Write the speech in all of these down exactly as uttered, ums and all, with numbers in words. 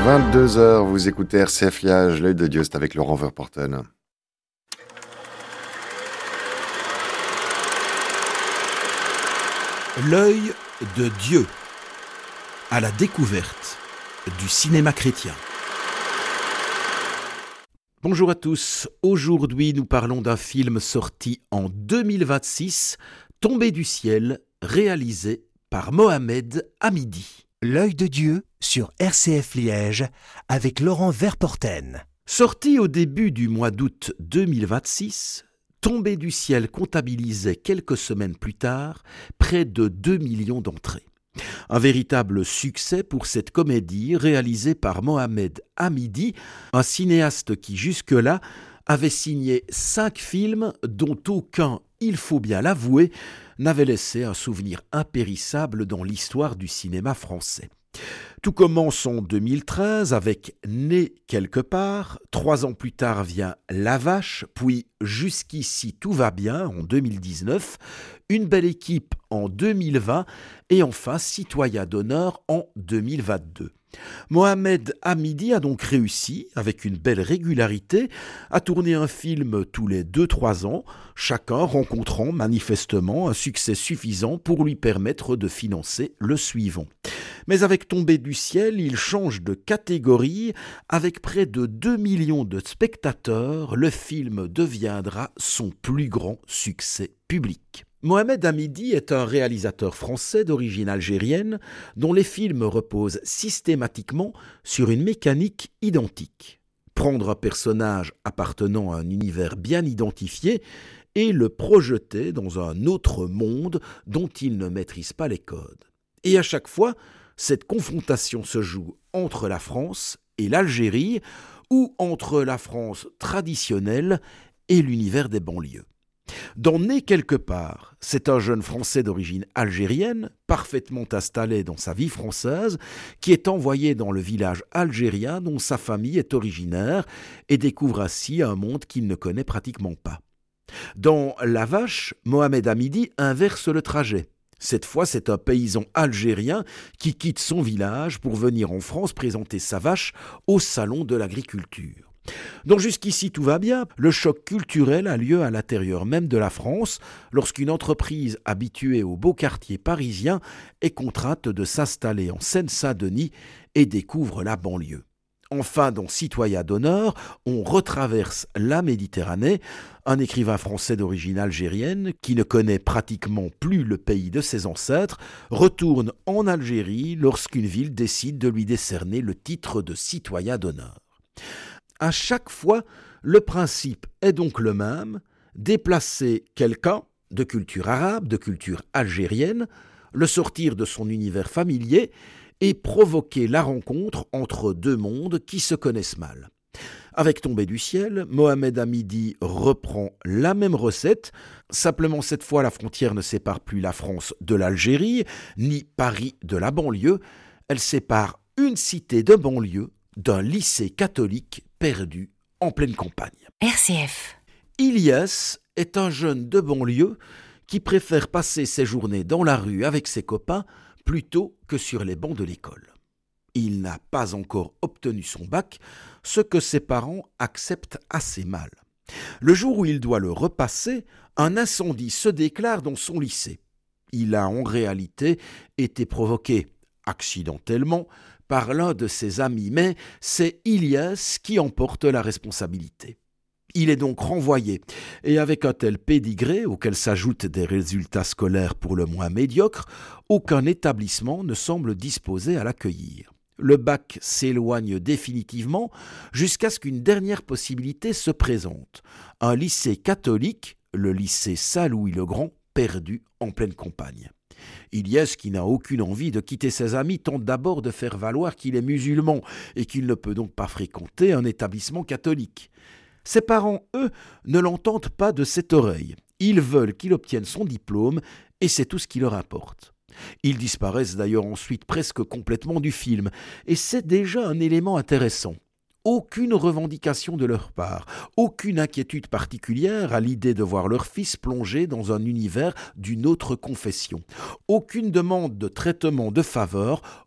vingt-deux heures, vous écoutez R C F Liège, l'œil de Dieu, c'est avec Laurent Verporten. L'œil de Dieu, à la découverte du cinéma chrétien. Bonjour à tous, aujourd'hui nous parlons d'un film sorti en deux mille vingt-six, Tombé du ciel, réalisé par Mohamed Hamidi. L'œil de Dieu sur R C F Liège avec Laurent Verporten. Sorti au début du mois d'août deux mille vingt-six, Tombé du ciel comptabilisait quelques semaines plus tard près de deux millions d'entrées. Un véritable succès pour cette comédie réalisée par Mohamed Hamidi, un cinéaste qui jusque-là avait signé cinq films dont aucun, il faut bien l'avouer, n'avait laissé un souvenir impérissable dans l'histoire du cinéma français. Tout commence en deux mille treize avec Né quelque part, trois ans plus tard vient La Vache, puis Jusqu'ici tout va bien en deux mille dix-neuf, Une belle équipe en deux mille vingt et enfin Citoyen d'honneur en deux mille vingt-deux. Mohamed Hamidi a donc réussi, avec une belle régularité, à tourner un film tous les deux à trois ans, chacun rencontrant manifestement un succès suffisant pour lui permettre de financer le suivant. Mais avec Tombé du ciel, il change de catégorie. Avec près de deux millions de spectateurs, le film deviendra son plus grand succès public. Mohamed Hamidi est un réalisateur français d'origine algérienne dont les films reposent systématiquement sur une mécanique identique. Prendre un personnage appartenant à un univers bien identifié et le projeter dans un autre monde dont il ne maîtrise pas les codes. Et à chaque fois, cette confrontation se joue entre la France et l'Algérie ou entre la France traditionnelle et l'univers des banlieues. Dans Né quelque part, c'est un jeune Français d'origine algérienne, parfaitement installé dans sa vie française, qui est envoyé dans le village algérien dont sa famille est originaire et découvre ainsi un monde qu'il ne connaît pratiquement pas. Dans La Vache, Mohamed Hamidi inverse le trajet. Cette fois, c'est un paysan algérien qui quitte son village pour venir en France présenter sa vache au salon de l'agriculture. Donc jusqu'ici tout va bien, le choc culturel a lieu à l'intérieur même de la France lorsqu'une entreprise habituée aux beaux quartiers parisiens est contrainte de s'installer en Seine-Saint-Denis et découvre la banlieue. Enfin, dans Citoyen d'honneur, on retraverse la Méditerranée. Un écrivain français d'origine algérienne, qui ne connaît pratiquement plus le pays de ses ancêtres, retourne en Algérie lorsqu'une ville décide de lui décerner le titre de citoyen d'honneur. À chaque fois, le principe est donc le même, déplacer quelqu'un de culture arabe, de culture algérienne, le sortir de son univers familier et provoquer la rencontre entre deux mondes qui se connaissent mal. Avec Tombé du ciel, Mohamed Hamidi reprend la même recette, simplement cette fois la frontière ne sépare plus la France de l'Algérie, ni Paris de la banlieue, elle sépare une cité de banlieue d'un lycée catholique perdu en pleine campagne. R C F. Ilyes est un jeune de banlieue qui préfère passer ses journées dans la rue avec ses copains plutôt que sur les bancs de l'école. Il n'a pas encore obtenu son bac, ce que ses parents acceptent assez mal. Le jour où il doit le repasser, un incendie se déclare dans son lycée. Il a en réalité été provoqué accidentellement par l'un de ses amis, mais c'est Ilyes qui en porte la responsabilité. Il est donc renvoyé, et avec un tel pédigré, auquel s'ajoutent des résultats scolaires pour le moins médiocres, aucun établissement ne semble disposé à l'accueillir. Le bac s'éloigne définitivement jusqu'à ce qu'une dernière possibilité se présente. Un lycée catholique, le lycée Saint-Louis-le-Grand, perdu en pleine campagne. Ilyes, qui n'a aucune envie de quitter ses amis, tente d'abord de faire valoir qu'il est musulman et qu'il ne peut donc pas fréquenter un établissement catholique. Ses parents, eux, ne l'entendent pas de cette oreille. Ils veulent qu'il obtienne son diplôme et c'est tout ce qui leur importe. Ils disparaissent d'ailleurs ensuite presque complètement du film et c'est déjà un élément intéressant. Aucune revendication de leur part, aucune inquiétude particulière à l'idée de voir leur fils plongé dans un univers d'une autre confession, aucune demande de traitement de faveur,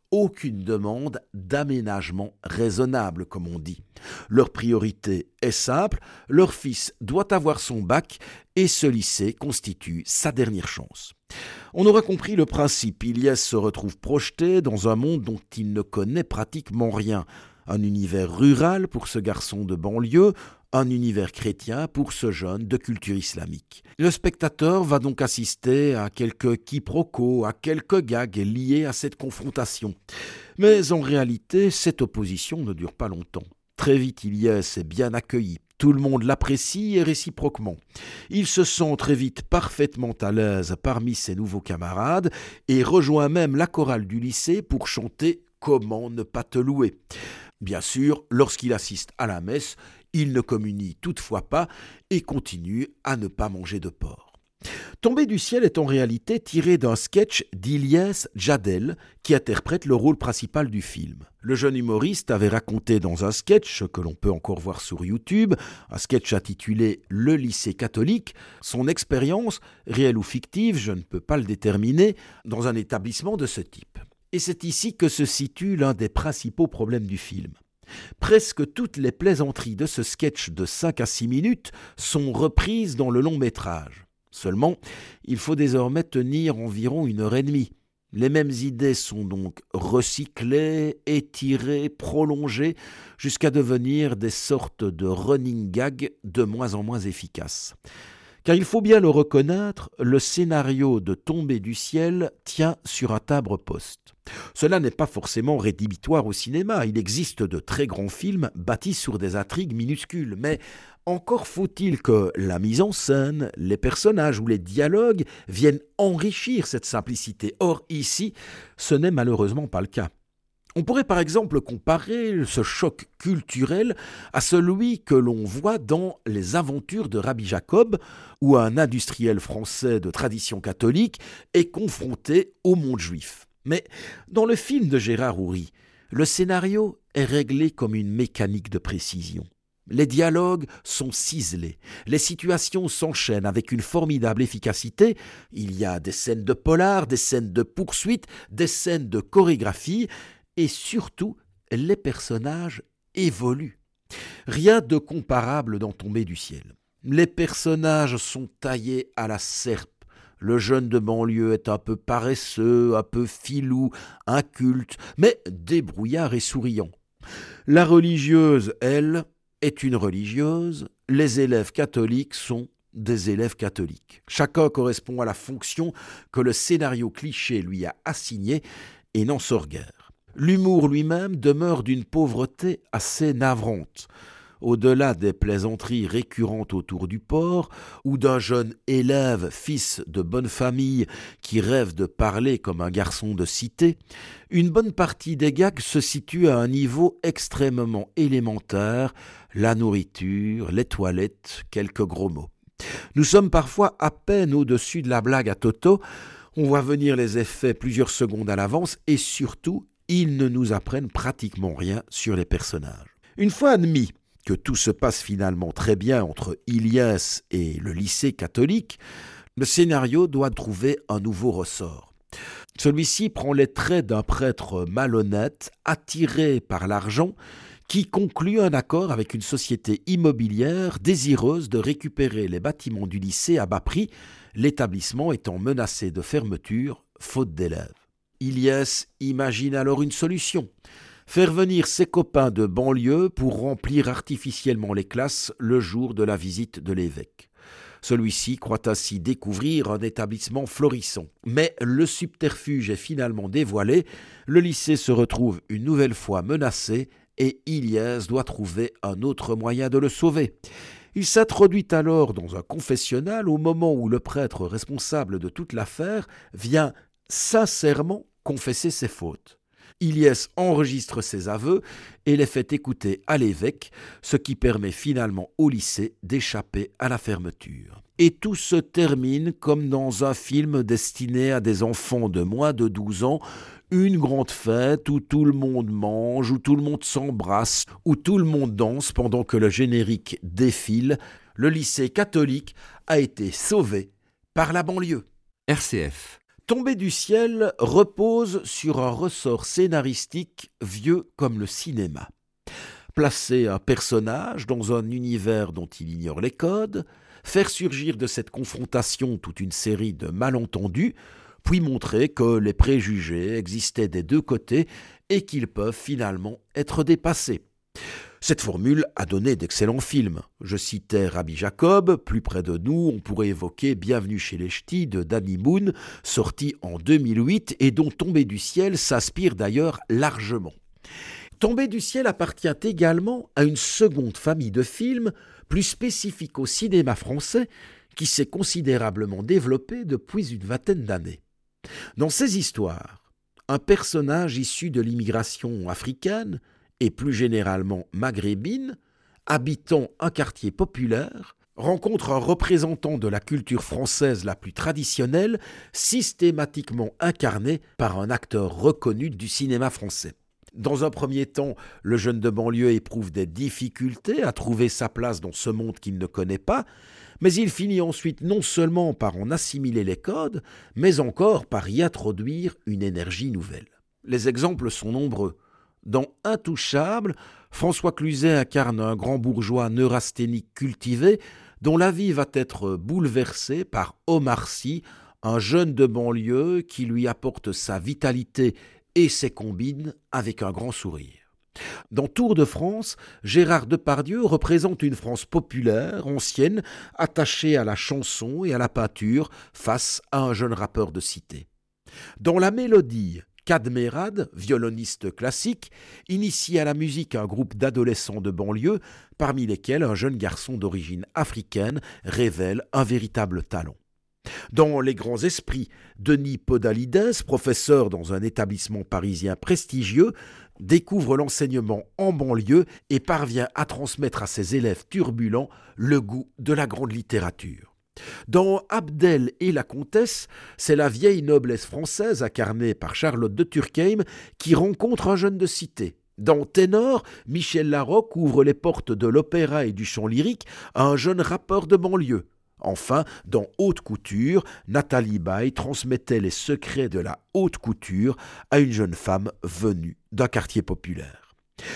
aucune demande d'aménagement raisonnable, comme on dit. Leur priorité est simple, leur fils doit avoir son bac et ce lycée constitue sa dernière chance. On aura compris le principe, Ilyes se retrouve projeté dans un monde dont il ne connaît pratiquement rien. Un univers rural pour ce garçon de banlieue, un univers chrétien pour ce jeune de culture islamique. Le spectateur va donc assister à quelques quiproquos, à quelques gags liés à cette confrontation. Mais en réalité, cette opposition ne dure pas longtemps. Très vite, Ilyes est bien accueilli. Tout le monde l'apprécie et réciproquement. Il se sent très vite parfaitement à l'aise parmi ses nouveaux camarades et rejoint même la chorale du lycée pour chanter « Comment ne pas te louer ». Bien sûr, lorsqu'il assiste à la messe, il ne communie toutefois pas et continue à ne pas manger de porc. Tombé du ciel est en réalité tiré d'un sketch d'Ilyes Djadel qui interprète le rôle principal du film. Le jeune humoriste avait raconté dans un sketch que l'on peut encore voir sur YouTube, un sketch intitulé « Le lycée catholique », son expérience, réelle ou fictive, je ne peux pas le déterminer, dans un établissement de ce type. Et c'est ici que se situe l'un des principaux problèmes du film. Presque toutes les plaisanteries de ce sketch de cinq à six minutes sont reprises dans le long métrage. Seulement, il faut désormais tenir environ une heure et demie. Les mêmes idées sont donc recyclées, étirées, prolongées, jusqu'à devenir des sortes de running gags de moins en moins efficaces. Car il faut bien le reconnaître, le scénario de Tombé du ciel tient sur un timbre-poste. Cela n'est pas forcément rédhibitoire au cinéma, il existe de très grands films bâtis sur des intrigues minuscules, mais encore faut-il que la mise en scène, les personnages ou les dialogues viennent enrichir cette simplicité. Or ici, ce n'est malheureusement pas le cas. On pourrait par exemple comparer ce choc culturel à celui que l'on voit dans Les Aventures de Rabbi Jacob, où un industriel français de tradition catholique est confronté au monde juif. Mais dans le film de Gérard Houry, le scénario est réglé comme une mécanique de précision. Les dialogues sont ciselés, les situations s'enchaînent avec une formidable efficacité. Il y a des scènes de polar, des scènes de poursuite, des scènes de chorégraphie, et surtout, les personnages évoluent. Rien de comparable dans Tombé du ciel. Les personnages sont taillés à la serpe. Le jeune de banlieue est un peu paresseux, un peu filou, inculte, mais débrouillard et souriant. La religieuse, elle, est une religieuse. Les élèves catholiques sont des élèves catholiques. Chacun correspond à la fonction que le scénario cliché lui a assignée et n'en sort guère. L'humour lui-même demeure d'une pauvreté assez navrante. Au-delà des plaisanteries récurrentes autour du porc, ou d'un jeune élève, fils de bonne famille, qui rêve de parler comme un garçon de cité, une bonne partie des gags se situe à un niveau extrêmement élémentaire, la nourriture, les toilettes, quelques gros mots. Nous sommes parfois à peine au-dessus de la blague à Toto, on voit venir les effets plusieurs secondes à l'avance et surtout, ils ne nous apprennent pratiquement rien sur les personnages. Une fois admis que tout se passe finalement très bien entre Ilyes et le lycée catholique, le scénario doit trouver un nouveau ressort. Celui-ci prend les traits d'un prêtre malhonnête, attiré par l'argent, qui conclut un accord avec une société immobilière désireuse de récupérer les bâtiments du lycée à bas prix, l'établissement étant menacé de fermeture faute d'élèves. Ilyes imagine alors une solution. Faire venir ses copains de banlieue pour remplir artificiellement les classes le jour de la visite de l'évêque. Celui-ci croit ainsi découvrir un établissement florissant. Mais le subterfuge est finalement dévoilé, le lycée se retrouve une nouvelle fois menacé et Ilyes doit trouver un autre moyen de le sauver. Il s'introduit alors dans un confessionnal au moment où le prêtre responsable de toute l'affaire vient sincèrement confesser ses fautes. Ilyes enregistre ses aveux et les fait écouter à l'évêque, ce qui permet finalement au lycée d'échapper à la fermeture. Et tout se termine comme dans un film destiné à des enfants de moins de douze ans, une grande fête où tout le monde mange, où tout le monde s'embrasse, où tout le monde danse pendant que le générique défile. Le lycée catholique a été sauvé par la banlieue. R C F Tombé du ciel repose sur un ressort scénaristique vieux comme le cinéma. Placer un personnage dans un univers dont il ignore les codes, faire surgir de cette confrontation toute une série de malentendus, puis montrer que les préjugés existaient des deux côtés et qu'ils peuvent finalement être dépassés. Cette formule a donné d'excellents films. Je citais Rabbi Jacob, plus près de nous, on pourrait évoquer Bienvenue chez les Ch'tis de Danny Boone, sorti en deux mille huit et dont Tombé du ciel s'inspire d'ailleurs largement. Tombé du ciel appartient également à une seconde famille de films, plus spécifique au cinéma français, qui s'est considérablement développée depuis une vingtaine d'années. Dans ces histoires, un personnage issu de l'immigration africaine, et plus généralement maghrébine, habitant un quartier populaire, rencontre un représentant de la culture française la plus traditionnelle, systématiquement incarné par un acteur reconnu du cinéma français. Dans un premier temps, le jeune de banlieue éprouve des difficultés à trouver sa place dans ce monde qu'il ne connaît pas, mais il finit ensuite non seulement par en assimiler les codes, mais encore par y introduire une énergie nouvelle. Les exemples sont nombreux. Dans Intouchable, François Cluzet incarne un grand bourgeois neurasthénique cultivé dont la vie va être bouleversée par Omar Sy, un jeune de banlieue qui lui apporte sa vitalité et ses combines avec un grand sourire. Dans Tour de France, Gérard Depardieu représente une France populaire, ancienne, attachée à la chanson et à la peinture face à un jeune rappeur de cité. Dans La Mélodie, Cadmerade, violoniste classique, initie à la musique un groupe d'adolescents de banlieue, parmi lesquels un jeune garçon d'origine africaine révèle un véritable talent. Dans Les Grands Esprits, Denis Podalides, professeur dans un établissement parisien prestigieux, découvre l'enseignement en banlieue et parvient à transmettre à ses élèves turbulents le goût de la grande littérature. Dans Abdel et la Comtesse, c'est la vieille noblesse française incarnée par Charlotte de Turckheim qui rencontre un jeune de cité. Dans Ténor, Michel Larocque ouvre les portes de l'opéra et du chant lyrique à un jeune rappeur de banlieue. Enfin, dans Haute Couture, Nathalie Baye transmettait les secrets de la haute couture à une jeune femme venue d'un quartier populaire.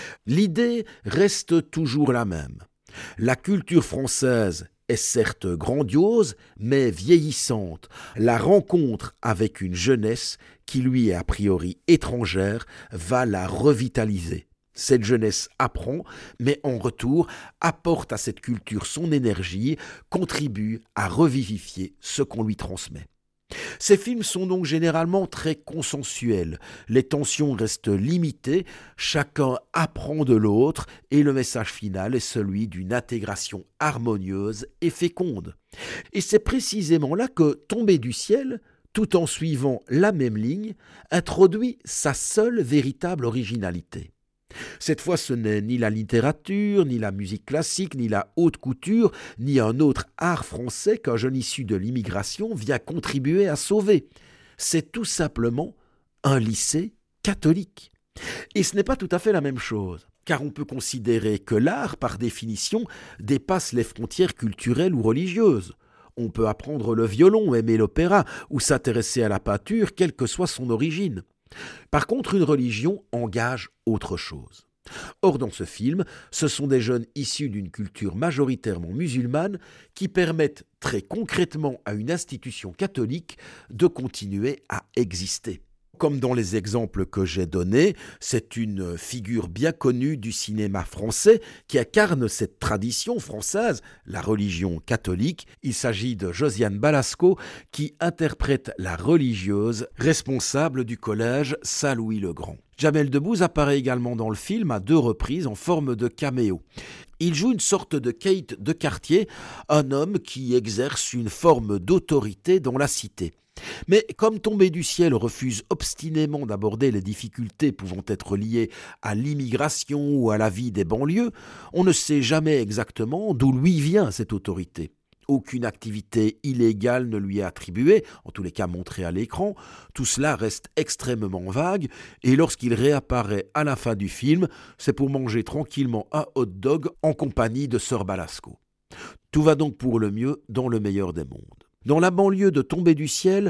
L'idée reste toujours la même. La culture française est certes grandiose, mais vieillissante. La rencontre avec une jeunesse qui lui est a priori étrangère va la revitaliser. Cette jeunesse apprend, mais en retour apporte à cette culture son énergie, contribue à revivifier ce qu'on lui transmet. Ces films sont donc généralement très consensuels, les tensions restent limitées, chacun apprend de l'autre et le message final est celui d'une intégration harmonieuse et féconde. Et c'est précisément là que Tombé du ciel, tout en suivant la même ligne, introduit sa seule véritable originalité. Cette fois, ce n'est ni la littérature, ni la musique classique, ni la haute couture, ni un autre art français qu'un jeune issu de l'immigration vient contribuer à sauver. C'est tout simplement un lycée catholique. Et ce n'est pas tout à fait la même chose, car on peut considérer que l'art, par définition, dépasse les frontières culturelles ou religieuses. On peut apprendre le violon, aimer l'opéra ou s'intéresser à la peinture, quelle que soit son origine. Par contre, une religion engage autre chose. Or, dans ce film, ce sont des jeunes issus d'une culture majoritairement musulmane qui permettent très concrètement à une institution catholique de continuer à exister. Comme dans les exemples que j'ai donnés, c'est une figure bien connue du cinéma français qui incarne cette tradition française, la religion catholique. Il s'agit de Josiane Balasco qui interprète la religieuse responsable du collège Saint-Louis-le-Grand. Jamel Debbouze apparaît également dans le film à deux reprises en forme de caméo. Il joue une sorte de Kate de quartier, un homme qui exerce une forme d'autorité dans la cité. Mais comme Tombé du ciel refuse obstinément d'aborder les difficultés pouvant être liées à l'immigration ou à la vie des banlieues, on ne sait jamais exactement d'où lui vient cette autorité. Aucune activité illégale ne lui est attribuée, en tous les cas montrée à l'écran, tout cela reste extrêmement vague, et lorsqu'il réapparaît à la fin du film, c'est pour manger tranquillement un hot dog en compagnie de Sœur Balasco. Tout va donc pour le mieux dans le meilleur des mondes. Dans la banlieue de Tombé du ciel,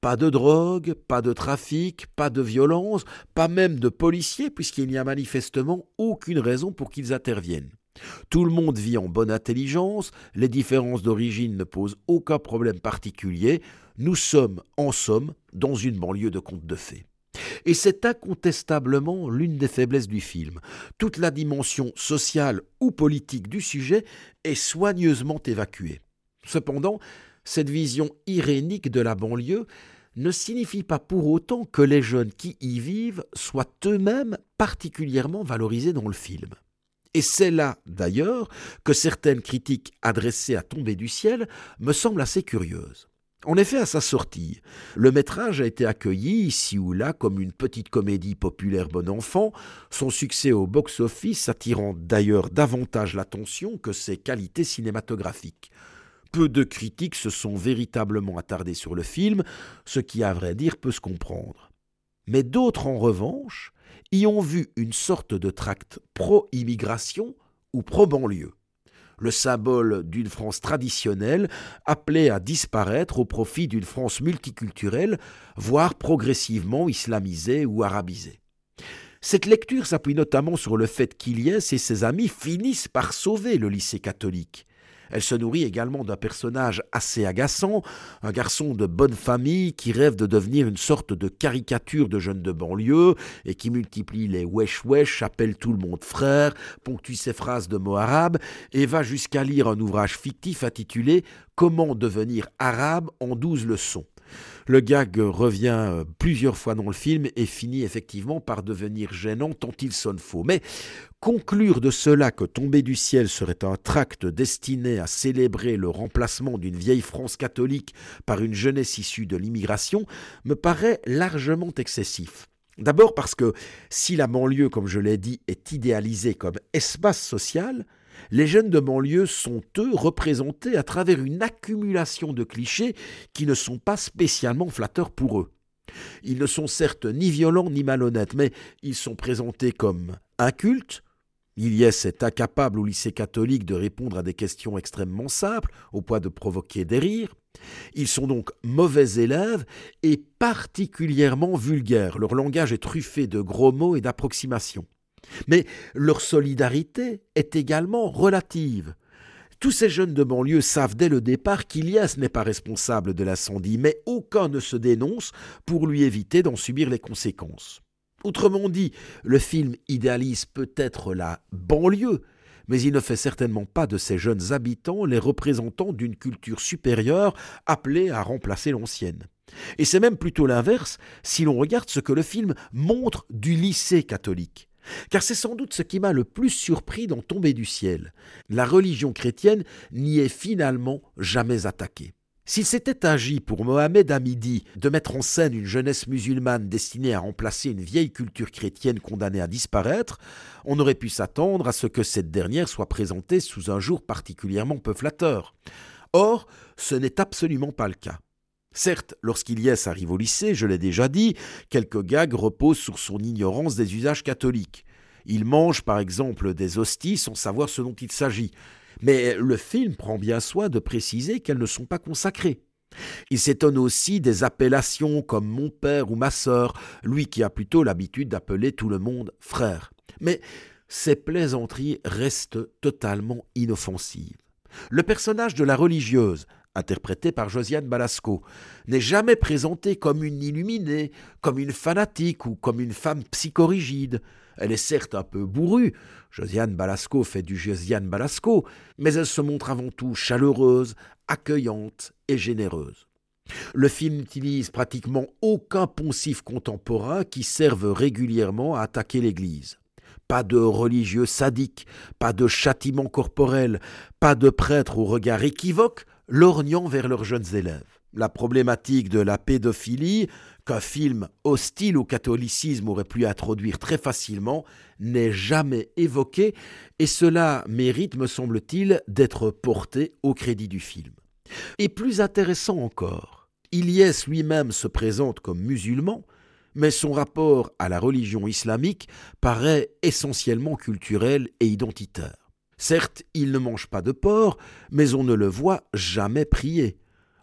Pas de drogue, pas de trafic, pas de violence, pas même de policiers, puisqu'il n'y a manifestement aucune raison pour qu'ils interviennent. Tout le monde vit en bonne intelligence, les différences d'origine ne posent aucun problème particulier. Nous sommes, en somme, dans une banlieue de contes de fées. Et c'est incontestablement l'une des faiblesses du film. Toute la dimension sociale ou politique du sujet est soigneusement évacuée. Cependant, cette vision irénique de la banlieue ne signifie pas pour autant que les jeunes qui y vivent soient eux-mêmes particulièrement valorisés dans le film. Et c'est là, d'ailleurs, que certaines critiques adressées à Tombé du ciel me semblent assez curieuses. En effet, à sa sortie, le métrage a été accueilli ici ou là comme une petite comédie populaire bon enfant, son succès au box-office attirant d'ailleurs davantage l'attention que ses qualités cinématographiques. Peu de critiques se sont véritablement attardés sur le film, ce qui, à vrai dire, peut se comprendre. Mais d'autres, en revanche, y ont vu une sorte de tract pro-immigration ou pro-banlieue. Le symbole d'une France traditionnelle appelée à disparaître au profit d'une France multiculturelle, voire progressivement islamisée ou arabisée. Cette lecture s'appuie notamment sur le fait qu'Ilyes et ses amis finissent par sauver le lycée catholique. Elle se nourrit également d'un personnage assez agaçant, un garçon de bonne famille qui rêve de devenir une sorte de caricature de jeune de banlieue et qui multiplie les wesh wesh, appelle tout le monde frère, ponctue ses phrases de mots arabes et va jusqu'à lire un ouvrage fictif intitulé « Comment devenir arabe en douze leçons ». Le gag revient plusieurs fois dans le film et finit effectivement par devenir gênant tant il sonne faux. Mais conclure de cela que Tombé du ciel serait un tract destiné à célébrer le remplacement d'une vieille France catholique par une jeunesse issue de l'immigration me paraît largement excessif. D'abord parce que si la banlieue, comme je l'ai dit, est idéalisée comme espace social, les jeunes de banlieue sont, eux, représentés à travers une accumulation de clichés qui ne sont pas spécialement flatteurs pour eux. Ils ne sont certes ni violents ni malhonnêtes, mais ils sont présentés comme incultes. Ilyes est incapable au lycée catholique de répondre à des questions extrêmement simples, au point de provoquer des rires. Ils sont donc mauvais élèves et particulièrement vulgaires. Leur langage est truffé de gros mots et d'approximations. Mais leur solidarité est également relative. Tous ces jeunes de banlieue savent dès le départ qu'Ilyes n'est pas responsable de l'incendie, mais aucun ne se dénonce pour lui éviter d'en subir les conséquences. Autrement dit, le film idéalise peut-être la banlieue, mais il ne fait certainement pas de ces jeunes habitants les représentants d'une culture supérieure appelée à remplacer l'ancienne. Et c'est même plutôt l'inverse si l'on regarde ce que le film montre du lycée catholique. Car c'est sans doute ce qui m'a le plus surpris dans Tombé du ciel. La religion chrétienne n'y est finalement jamais attaquée. S'il s'était agi pour Mohamed Hamidi de mettre en scène une jeunesse musulmane destinée à remplacer une vieille culture chrétienne condamnée à disparaître, on aurait pu s'attendre à ce que cette dernière soit présentée sous un jour particulièrement peu flatteur. Or, ce n'est absolument pas le cas. Certes, lorsqu'Ilyes arrive au lycée, je l'ai déjà dit, quelques gags reposent sur son ignorance des usages catholiques. Il mange par exemple des hosties sans savoir ce dont il s'agit. Mais le film prend bien soin de préciser qu'elles ne sont pas consacrées. Il s'étonne aussi des appellations comme mon père ou ma sœur, lui qui a plutôt l'habitude d'appeler tout le monde frère. Mais ces plaisanteries restent totalement inoffensives. Le personnage de la religieuse, interprétée par Josiane Balasco, n'est jamais présentée comme une illuminée, comme une fanatique ou comme une femme psychorigide. Elle est certes un peu bourrue, Josiane Balasco fait du Josiane Balasco, mais elle se montre avant tout chaleureuse, accueillante et généreuse. Le film n'utilise pratiquement aucun poncif contemporain qui serve régulièrement à attaquer l'Église. Pas de religieux sadiques, pas de châtiment corporel, pas de prêtres au regard équivoque, lorgnant vers leurs jeunes élèves. La problématique de la pédophilie, qu'un film hostile au catholicisme aurait pu introduire très facilement, n'est jamais évoquée et cela mérite, me semble-t-il, d'être porté au crédit du film. Et plus intéressant encore, Ilyes lui-même se présente comme musulman, mais son rapport à la religion islamique paraît essentiellement culturel et identitaire. Certes, il ne mange pas de porc, mais on ne le voit jamais prier.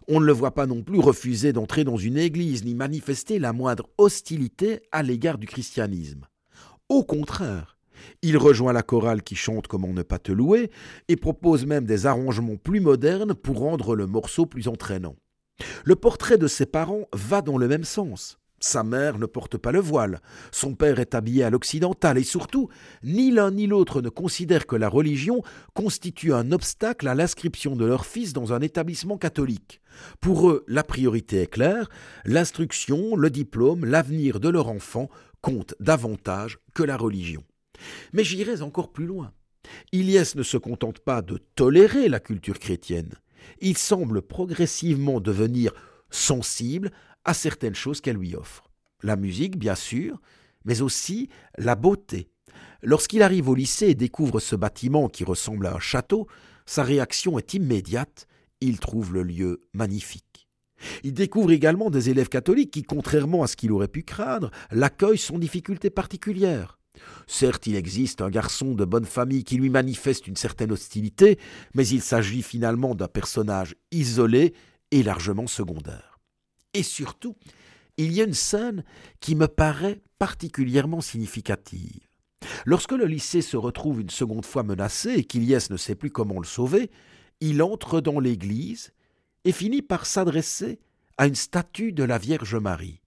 On ne le voit pas non plus refuser d'entrer dans une église, ni manifester la moindre hostilité à l'égard du christianisme. Au contraire, il rejoint la chorale qui chante Comment ne pas te louer et propose même des arrangements plus modernes pour rendre le morceau plus entraînant. Le portrait de ses parents va dans le même sens. Sa mère ne porte pas le voile, son père est habillé à l'occidental et surtout, ni l'un ni l'autre ne considèrent que la religion constitue un obstacle à l'inscription de leur fils dans un établissement catholique. Pour eux, la priorité est claire, l'instruction, le diplôme, l'avenir de leur enfant comptent davantage que la religion. Mais j'irais encore plus loin. Ilyes ne se contente pas de tolérer la culture chrétienne, il semble progressivement devenir sensible à certaines choses qu'elle lui offre. La musique, bien sûr, mais aussi la beauté. Lorsqu'il arrive au lycée et découvre ce bâtiment qui ressemble à un château, sa réaction est immédiate, il trouve le lieu magnifique. Il découvre également des élèves catholiques qui, contrairement à ce qu'il aurait pu craindre, l'accueillent sans difficulté particulière. Certes, il existe un garçon de bonne famille qui lui manifeste une certaine hostilité, mais il s'agit finalement d'un personnage isolé et largement secondaire. Et surtout, il y a une scène qui me paraît particulièrement significative. Lorsque le lycée se retrouve une seconde fois menacé et qu'Ilyes ne sait plus comment le sauver, il entre dans l'église et finit par s'adresser à une statue de la Vierge Marie.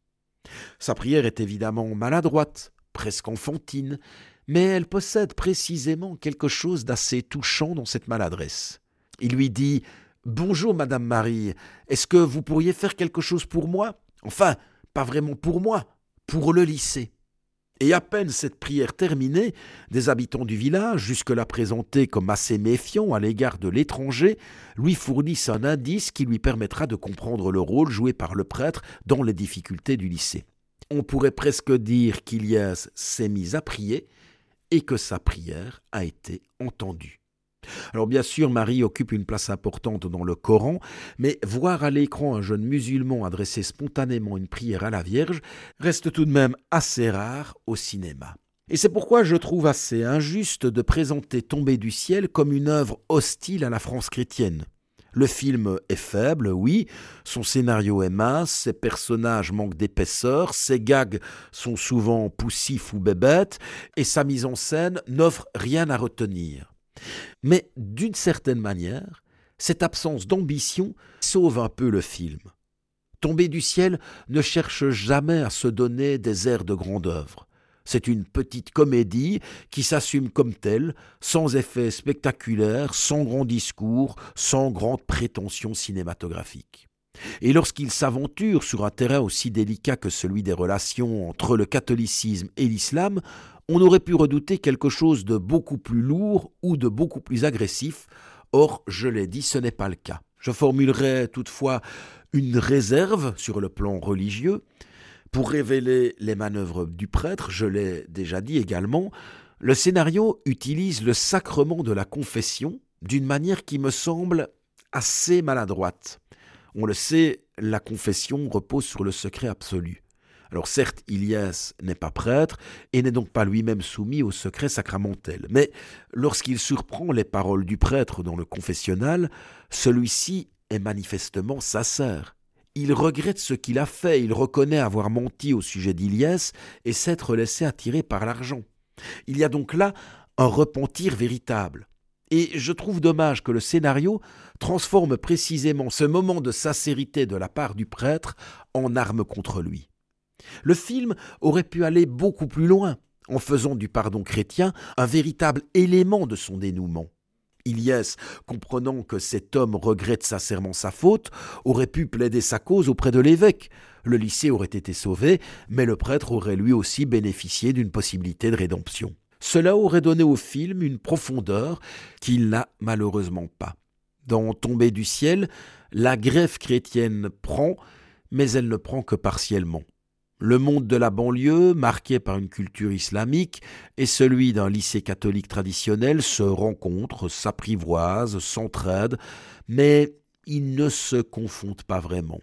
Sa prière est évidemment maladroite, presque enfantine, mais elle possède précisément quelque chose d'assez touchant dans cette maladresse. Il lui dit « Bonjour, Madame Marie, est-ce que vous pourriez faire quelque chose pour moi ? Enfin, pas vraiment pour moi, pour le lycée. » Et à peine cette prière terminée, des habitants du village, jusque-là présentés comme assez méfiants à l'égard de l'étranger, lui fournissent un indice qui lui permettra de comprendre le rôle joué par le prêtre dans les difficultés du lycée. On pourrait presque dire qu'Ilyes s'est mis à prier et que sa prière a été entendue. Alors bien sûr, Marie occupe une place importante dans le Coran, mais voir à l'écran un jeune musulman adresser spontanément une prière à la Vierge reste tout de même assez rare au cinéma. Et c'est pourquoi je trouve assez injuste de présenter Tombé du ciel comme une œuvre hostile à la France chrétienne. Le film est faible, oui, son scénario est mince, ses personnages manquent d'épaisseur, ses gags sont souvent poussifs ou bébêtes, et sa mise en scène n'offre rien à retenir. Mais d'une certaine manière, cette absence d'ambition sauve un peu le film. Tombé du ciel ne cherche jamais à se donner des airs de grande œuvre. C'est une petite comédie qui s'assume comme telle, sans effets spectaculaires, sans grand discours, sans grande prétention cinématographique. Et lorsqu'il s'aventure sur un terrain aussi délicat que celui des relations entre le catholicisme et l'islam, on aurait pu redouter quelque chose de beaucoup plus lourd ou de beaucoup plus agressif. Or, je l'ai dit, ce n'est pas le cas. Je formulerai toutefois une réserve sur le plan religieux. Pour révéler les manœuvres du prêtre, je l'ai déjà dit également, le scénario utilise le sacrement de la confession d'une manière qui me semble assez maladroite. On le sait, la confession repose sur le secret absolu. Alors certes, Ilyes n'est pas prêtre et n'est donc pas lui-même soumis au secret sacramentel. Mais lorsqu'il surprend les paroles du prêtre dans le confessionnal, celui-ci est manifestement sincère. Il regrette ce qu'il a fait, il reconnaît avoir menti au sujet d'Ilyes et s'être laissé attirer par l'argent. Il y a donc là un repentir véritable. Et je trouve dommage que le scénario transforme précisément ce moment de sincérité de la part du prêtre en arme contre lui. Le film aurait pu aller beaucoup plus loin, en faisant du pardon chrétien un véritable élément de son dénouement. Ilyes, comprenant que cet homme regrette sincèrement sa faute, aurait pu plaider sa cause auprès de l'évêque. Le lycée aurait été sauvé, mais le prêtre aurait lui aussi bénéficié d'une possibilité de rédemption. Cela aurait donné au film une profondeur qu'il n'a malheureusement pas. Dans Tombé du ciel, la greffe chrétienne prend, mais elle ne prend que partiellement. Le monde de la banlieue, marqué par une culture islamique, et celui d'un lycée catholique traditionnel se rencontrent, s'apprivoisent, s'entraident, mais ils ne se confondent pas vraiment.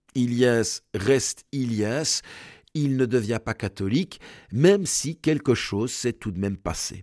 Ilyes reste Ilyes, il ne devient pas catholique, même si quelque chose s'est tout de même passé.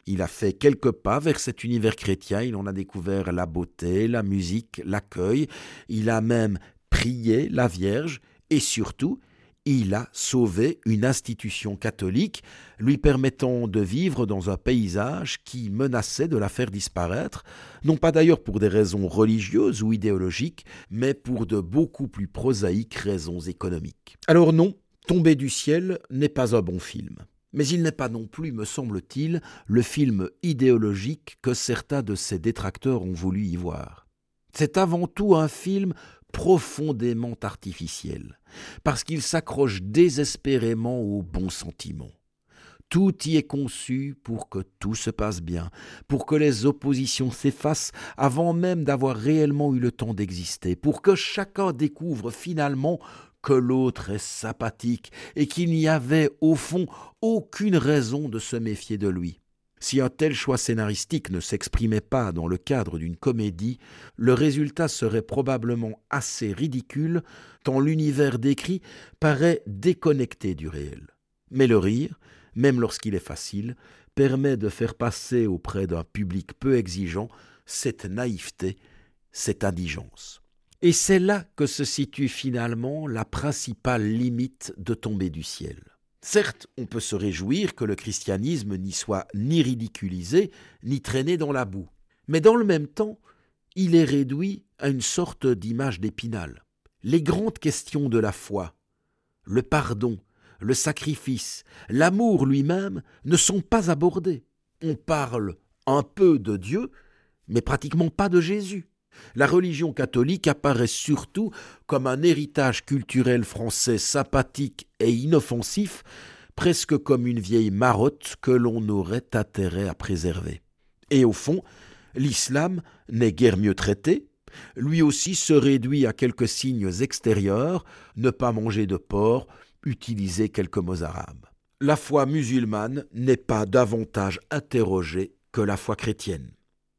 Il a fait quelques pas vers cet univers chrétien, il en a découvert la beauté, la musique, l'accueil, il a même prié la Vierge et surtout, il a sauvé une institution catholique, lui permettant de vivre dans un paysage qui menaçait de la faire disparaître, non pas d'ailleurs pour des raisons religieuses ou idéologiques, mais pour de beaucoup plus prosaïques raisons économiques. Alors non, Tomber du ciel n'est pas un bon film. Mais il n'est pas non plus, me semble-t-il, le film idéologique que certains de ses détracteurs ont voulu y voir. C'est avant tout un film profondément artificiel, parce qu'il s'accroche désespérément aux bons sentiments. Tout y est conçu pour que tout se passe bien, pour que les oppositions s'effacent avant même d'avoir réellement eu le temps d'exister, pour que chacun découvre finalement que l'autre est sympathique et qu'il n'y avait au fond aucune raison de se méfier de lui. Si un tel choix scénaristique ne s'exprimait pas dans le cadre d'une comédie, le résultat serait probablement assez ridicule, tant l'univers décrit paraît déconnecté du réel. Mais le rire, même lorsqu'il est facile, permet de faire passer auprès d'un public peu exigeant cette naïveté, cette indigence. Et c'est là que se situe finalement la principale limite de Tomber du ciel. Certes, on peut se réjouir que le christianisme n'y soit ni ridiculisé, ni traîné dans la boue. Mais dans le même temps, il est réduit à une sorte d'image d'Épinal. Les grandes questions de la foi, le pardon, le sacrifice, l'amour lui-même ne sont pas abordés. On parle un peu de Dieu, mais pratiquement pas de Jésus. La religion catholique apparaît surtout comme un héritage culturel français sympathique et inoffensif, presque comme une vieille marotte que l'on aurait intérêt à préserver. Et au fond, l'islam n'est guère mieux traité. Lui aussi se réduit à quelques signes extérieurs, ne pas manger de porc, utiliser quelques mots arabes. La foi musulmane n'est pas davantage interrogée que la foi chrétienne.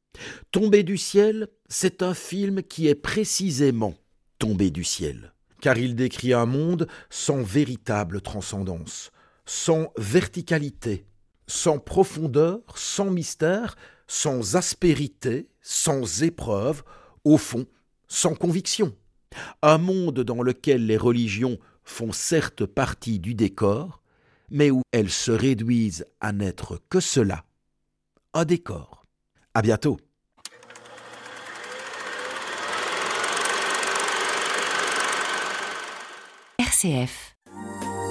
Tomber du ciel, c'est un film qui est précisément tombé du ciel, car il décrit un monde sans véritable transcendance, sans verticalité, sans profondeur, sans mystère, sans aspérité, sans épreuve, au fond, sans conviction. Un monde dans lequel les religions font certes partie du décor, mais où elles se réduisent à n'être que cela, un décor. À bientôt. R C F